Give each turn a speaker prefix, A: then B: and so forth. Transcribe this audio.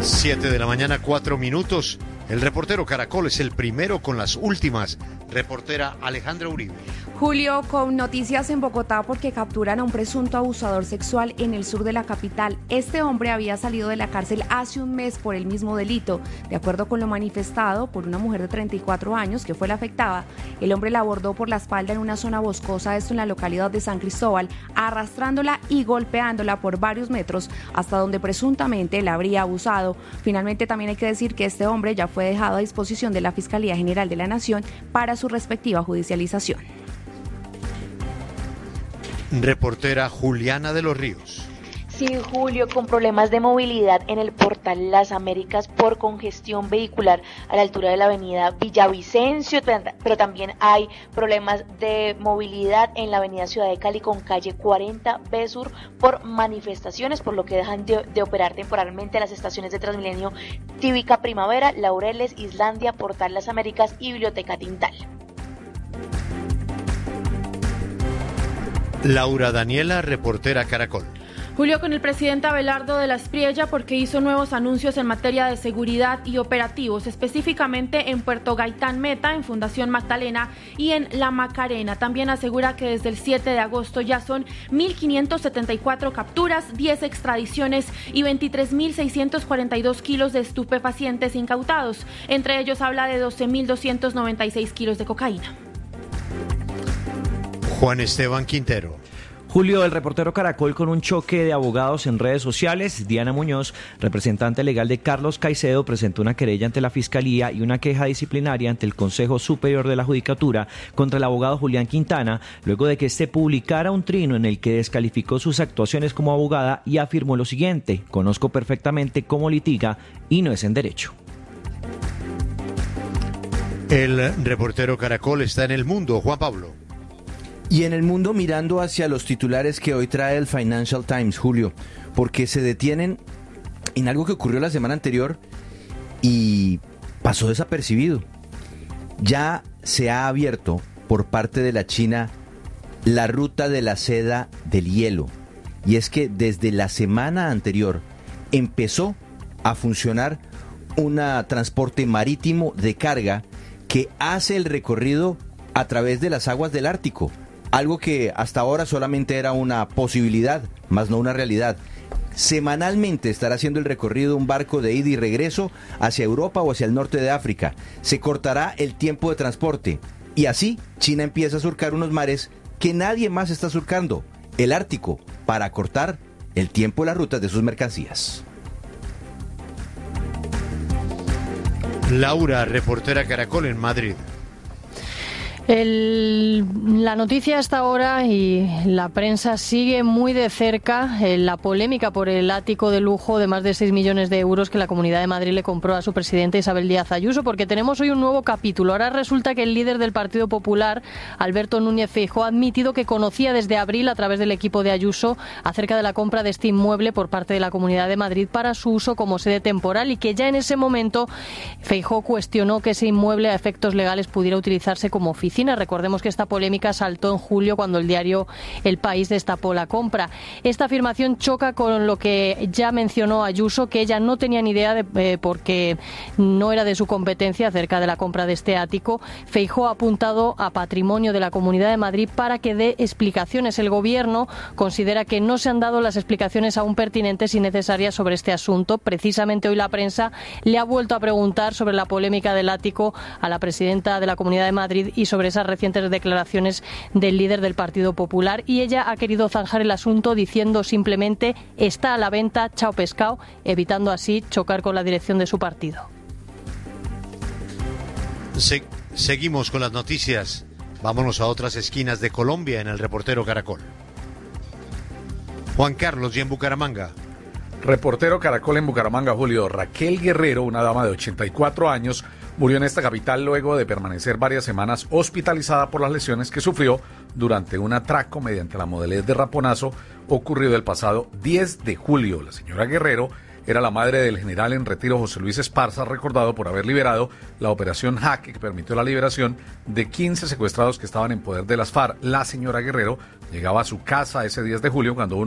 A: 7 de la mañana, 4 minutos. El reportero Caracol es el primero con las últimas. Reportera Alejandra Uribe.
B: Julio, con noticias en Bogotá porque capturan a un presunto abusador sexual en el sur de la capital. Este hombre había salido de la cárcel hace un mes por el mismo delito. De acuerdo con lo manifestado por una mujer de 34 años que fue la afectada, el hombre la abordó por la espalda en una zona boscosa, esto en la localidad de San Cristóbal, arrastrándola y golpeándola por varios metros hasta donde presuntamente la habría abusado. Finalmente, también hay que decir que este hombre ya fue dejado a disposición de la Fiscalía General de la Nación para su respectiva judicialización.
A: Reportera Juliana de los Ríos.
C: Sí, Julio, con problemas de movilidad en el portal Las Américas por congestión vehicular a la altura de la avenida Villavicencio, pero también hay problemas de movilidad en la avenida Ciudad de Cali con calle 40B Sur por manifestaciones, por lo que dejan de operar temporalmente las estaciones de Transmilenio Típica Primavera, Laureles, Islandia, Portal Las Américas y Biblioteca Tintal.
A: Laura Daniela, reportera Caracol.
D: Julio, con el presidente Abelardo de la Espriella porque hizo nuevos anuncios en materia de seguridad y operativos, específicamente en Puerto Gaitán Meta, en Fundación Magdalena y en La Macarena. También asegura que desde el 7 de agosto ya son 1.574 capturas, 10 extradiciones y 23.642 kilos de estupefacientes incautados. Entre ellos habla de 12.296 kilos de cocaína.
A: Juan Esteban Quintero.
E: Julio, el reportero Caracol con un choque de abogados en redes sociales. Diana Muñoz, representante legal de Carlos Caicedo, presentó una querella ante la Fiscalía y una queja disciplinaria ante el Consejo Superior de la Judicatura contra el abogado Julián Quintana, luego de que éste publicara un trino en el que descalificó sus actuaciones como abogada y afirmó lo siguiente: conozco perfectamente cómo litiga y no es en derecho.
A: El reportero Caracol está en el mundo. Juan Pablo.
F: Y en el mundo mirando hacia los titulares que hoy trae el Financial Times, Julio, porque se detienen en algo que ocurrió la semana anterior y pasó desapercibido. Ya se ha abierto por parte de la China la ruta de la seda del hielo. Y es que desde la semana anterior empezó a funcionar un transporte marítimo de carga que hace el recorrido a través de las aguas del Ártico. Algo que hasta ahora solamente era una posibilidad, más no una realidad. Semanalmente estará haciendo el recorrido un barco de ida y regreso hacia Europa o hacia el norte de África. Se cortará el tiempo de transporte y así China empieza a surcar unos mares que nadie más está surcando, el Ártico, para cortar el tiempo de las rutas de sus mercancías.
A: Laura, reportera Caracol en Madrid.
G: La noticia hasta ahora y la prensa sigue muy de cerca la polémica por el ático de lujo de más de 6 millones de euros que la Comunidad de Madrid le compró a su presidenta Isabel Díaz Ayuso, porque tenemos hoy un nuevo capítulo. Ahora resulta que el líder del Partido Popular, Alberto Núñez Feijóo, ha admitido que conocía desde abril a través del equipo de Ayuso acerca de la compra de este inmueble por parte de la Comunidad de Madrid para su uso como sede temporal y que ya en ese momento Feijóo cuestionó que ese inmueble a efectos legales pudiera utilizarse como oficina. Recordemos que esta polémica saltó en julio cuando el diario El País destapó la compra. Esta afirmación choca con lo que ya mencionó Ayuso, que ella no tenía ni idea porque no era de su competencia acerca de la compra de este ático. Feijóo ha apuntado a Patrimonio de la Comunidad de Madrid para que dé explicaciones. El Gobierno considera que no se han dado las explicaciones aún pertinentes y necesarias sobre este asunto. Precisamente hoy la prensa le ha vuelto a preguntar sobre la polémica del ático a la presidenta de la Comunidad de Madrid y sobre esas recientes declaraciones del líder del Partido Popular, y ella ha querido zanjar el asunto diciendo simplemente está a la venta, chao pescado, evitando así chocar con la dirección de su partido.
A: Seguimos con las noticias. Vámonos a otras esquinas de Colombia en el reportero Caracol. Juan Carlos, y en Bucaramanga.
H: Reportero Caracol en Bucaramanga, Julio. Raquel Guerrero, una dama de 84 años, murió en esta capital luego de permanecer varias semanas hospitalizada por las lesiones que sufrió durante un atraco mediante la modalidad de raponazo ocurrido el pasado 10 de julio. La señora Guerrero era la madre del general en retiro José Luis Esparza, recordado por haber liderado la operación Jaque, que permitió la liberación de 15 secuestrados que estaban en poder de las FARC. La señora Guerrero llegaba a su casa ese 10 de julio cuando